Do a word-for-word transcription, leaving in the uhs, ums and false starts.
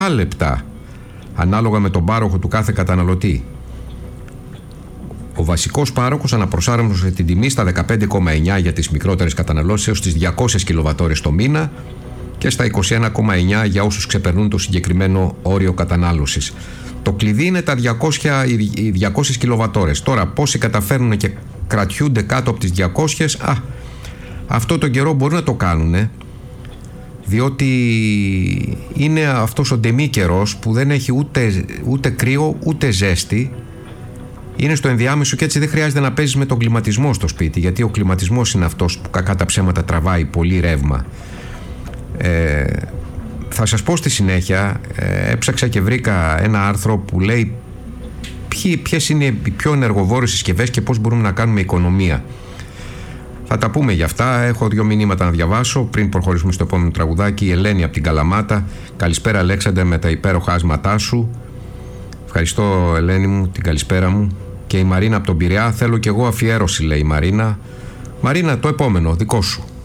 λεπτά ανάλογα με τον πάροχο του κάθε καταναλωτή. Ο βασικός πάροχος αναπροσάρμοσε την τιμή στα δεκαπέντε κόμμα εννιά για τις μικρότερες καταναλώσεις έως τις διακόσιες κιλοβατόρες το μήνα και στα είκοσι ένα κόμμα εννιά για όσους ξεπερνούν το συγκεκριμένο όριο κατανάλωσης. Το κλειδί είναι τα διακόσιες, οι διακόσιες κιλοβατόρες. Τώρα πόσοι καταφέρνουν και κρατιούνται κάτω από τις διακόσιες, α, αυτό τον καιρό μπορούν να το κάνουν, διότι είναι αυτός ο ντεμή καιρός που δεν έχει ούτε, ούτε κρύο ούτε ζέστη. Είναι στο ενδιάμεσο και έτσι δεν χρειάζεται να παίζεις με τον κλιματισμό στο σπίτι, γιατί ο κλιματισμός είναι αυτός που κακά τα ψέματα τραβάει πολύ ρεύμα. Ε, θα σας πω στη συνέχεια, ε, έψαξα και βρήκα ένα άρθρο που λέει ποιοι, ποιες είναι οι πιο ενεργοβόρες συσκευές και πώς μπορούμε να κάνουμε οικονομία. Θα τα πούμε για αυτά. Έχω δύο μηνύματα να διαβάσω πριν προχωρήσουμε στο επόμενο τραγουδάκι. Η Ελένη από την Καλαμάτα. Καλησπέρα Αλέξανδρε με τα υπέροχα άσματά σου. Ευχαριστώ Ελένη μου, την καλησπέρα μου. Και η Μαρίνα από τον Πειραιά. Θέλω κι εγώ αφιέρωση, λέει η Μαρίνα. Μαρίνα, το επόμενο, δικό σου.